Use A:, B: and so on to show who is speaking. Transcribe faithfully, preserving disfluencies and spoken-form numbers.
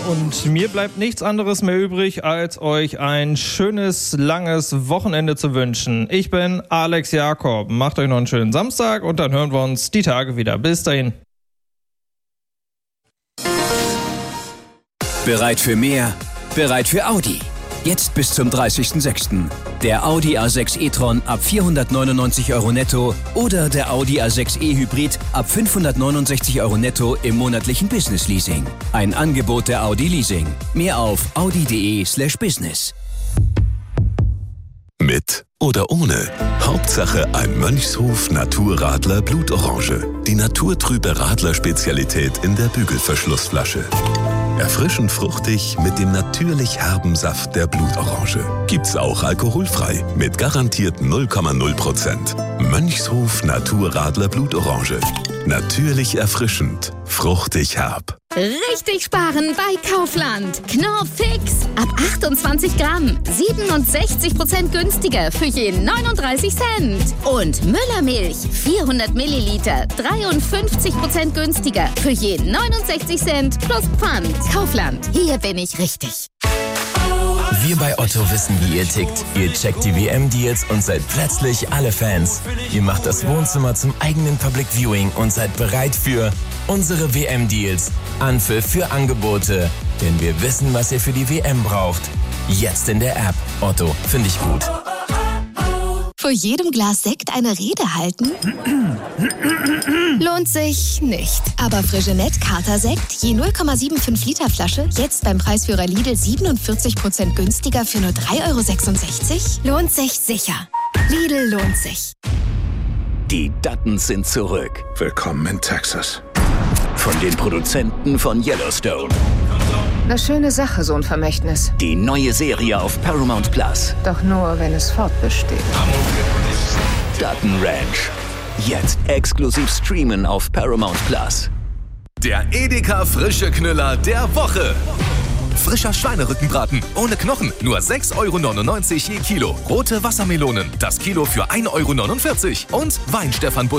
A: und mir bleibt nichts anderes mehr übrig, als euch ein schönes, langes Wochenende zu wünschen. Ich bin Alex Jakob. Macht euch noch einen schönen Samstag und dann hören wir uns die Tage wieder. Bis dahin.
B: Bereit für mehr? Bereit für Audi. Jetzt bis zum dreißigsten sechsten Der Audi A sechs e-tron ab vierhundertneunundneunzig Euro netto oder der Audi A sechs e-Hybrid ab fünfhundertneunundsechzig Euro netto im monatlichen Business-Leasing. Ein Angebot der Audi Leasing. Mehr auf audi.de slash business.
C: Mit oder ohne. Hauptsache ein Mönchshof Naturradler Blutorange. Die naturtrübe Radler-Spezialität in der Bügelverschlussflasche. Erfrischend fruchtig mit dem natürlich herben Saft der Blutorange. Gibt's auch alkoholfrei mit garantiert null Komma null Prozent. Mönchshof Naturradler Blutorange. Natürlich erfrischend, fruchtig herb.
D: Richtig sparen bei Kaufland. Knorr Fix. Ab achtundzwanzig Gramm. siebenundsechzig Prozent günstiger für je neununddreißig Cent. Und Müllermilch. vierhundert Milliliter. dreiundfünfzig Prozent günstiger für je neunundsechzig Cent plus Pfand. Kaufland. Hier bin ich richtig.
E: Wir bei Otto wissen, wie ihr tickt. Ihr checkt die W M-Deals und seid plötzlich alle Fans. Ihr macht das Wohnzimmer zum eigenen Public Viewing und seid bereit für unsere W M-Deals. Anpfiff für Angebote. Denn wir wissen, was ihr für die W M braucht. Jetzt in der App. Otto, finde ich gut.
D: Vor jedem Glas Sekt eine Rede halten? Lohnt sich nicht. Aber Frigenet Kater-Sekt, je null Komma fünfundsiebzig Liter Flasche, jetzt beim Preisführer Lidl siebenundvierzig Prozent günstiger für nur drei Euro sechsundsechzig? Lohnt sich sicher. Lidl lohnt sich.
B: Die Duttons sind zurück.
F: Willkommen in Texas.
B: Von den Produzenten von Yellowstone.
G: Eine schöne Sache, so ein Vermächtnis.
B: Die neue Serie auf Paramount Plus.
G: Doch nur, wenn es fortbesteht.
B: Dutton Ranch. Jetzt exklusiv streamen auf Paramount Plus.
H: Der Edeka Frische Knüller der Woche. Frischer Schweinerückenbraten ohne Knochen, nur sechs Euro neunundneunzig je Kilo. Rote Wassermelonen, das Kilo für ein Euro neunundvierzig. Und Weinstefan